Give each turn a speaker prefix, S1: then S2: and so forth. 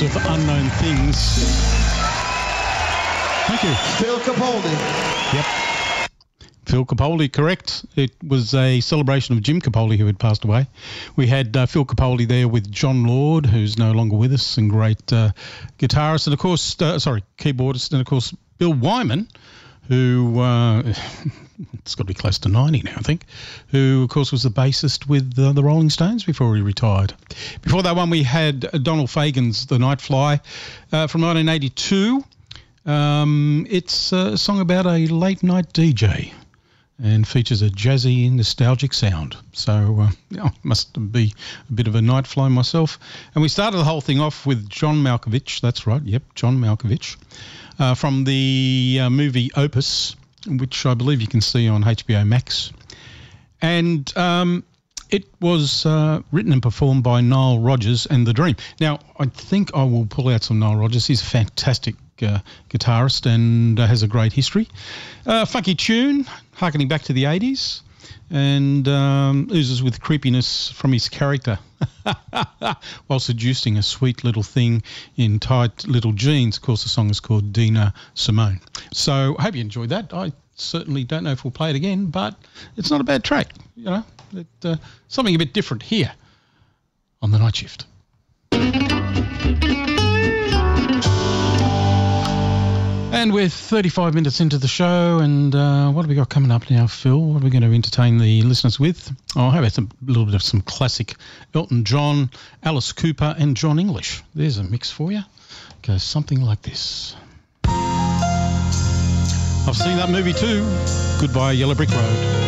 S1: of Unknown Things. Thank you.
S2: Phil Capaldi.
S1: Yep. Phil Capaldi, correct. It was a celebration of Jim Capaldi, who had passed away. We had Phil Capaldi there with John Lord, who's no longer with us, and great guitarist, and of course, keyboardist, and of course, Bill Wyman, who it's got to be close to 90 now, I think, who, of course, was the bassist with the Rolling Stones before he retired. Before that one, we had Donald Fagen's The Night Fly from 1982. It's a song about a late-night DJ and features a jazzy, nostalgic sound. So, must be a bit of a night fly myself. And we started the whole thing off with John Malkovich. That's right, yep, John Malkovich, from the movie Opus, which I believe you can see on HBO Max. And it was written and performed by Nile Rodgers and The Dream. Now, I think I will pull out some Nile Rodgers. He's a fantastic guitarist and has a great history. Funky tune, harkening back to the 80s, and oozes with creepiness from his character while seducing a sweet little thing in tight little jeans. Of course, the song is called Dina Simone. So I hope you enjoyed that. I certainly don't know if we'll play it again, but it's not a bad track. You know, something a bit different here on The Night Shift. And we're 35 minutes into the show, and what have we got coming up now, Phil? What are we going to entertain the listeners with? Oh, how about a little bit of some classic Elton John, Alice Cooper, and John English. There's a mix for you. It goes something like this. I've seen that movie too. Goodbye, Yellow Brick Road.